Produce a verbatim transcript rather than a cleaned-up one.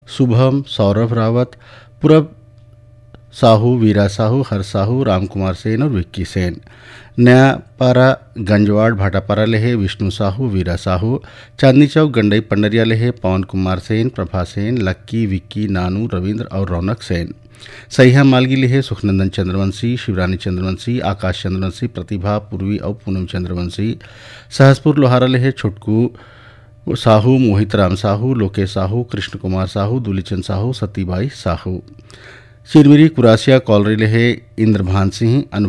शुभम, सौरभ रावत, पूरब साहू, वीरा साहू, हर साहू, रामकुमार सेन और विक्की सेन। नयापारा गंजवाड़ भाटापारा लेहे विष्णु साहू, वीरा साहू। चांदनी चौक गंडई पंडरिया लेहे पवन कुमार सेन, प्रभा सेन, लक्की, विक्की, नानू, रविंद्र और रौनक सेन। सहिया मालगी लेहे सुखनंदन चंद्रवंशी, शिवरानी चंद्रवंशी, आकाश चंद्रवंशी, प्रतिभा, पूर्वी और पूनम चंद्रवंशी। सहसपुर लोहारा लेहे छुटकू साहू, मोहित राम साहू, लोकेश साहू, कृष्ण कुमार साहू, दूलीचंद साहू, सतीबाई साहू। चिरमिरी कुरासिया कॉलरी लेहे इंद्रभान सिंह,